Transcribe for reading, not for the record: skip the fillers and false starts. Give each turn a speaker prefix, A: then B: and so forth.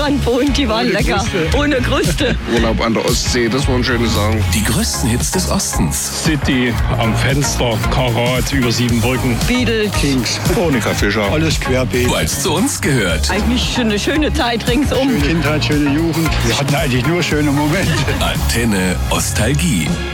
A: Strand wohnt, die waren lecker. Ohne Kruste.
B: Urlaub an der Ostsee, das waren schöne Sachen.
C: Die größten Hits des Ostens.
D: City, am Fenster, Karat, über 7 Brücken.
A: Beatles.
E: Kings,
D: Monika Fischer.
E: alles querbeet.
C: Weil es zu uns gehört.
A: Eigentlich eine schöne Zeit ringsum.
E: Schöne Kindheit, schöne Jugend. Wir hatten eigentlich nur schöne Momente.
C: Antenne Ostalgie.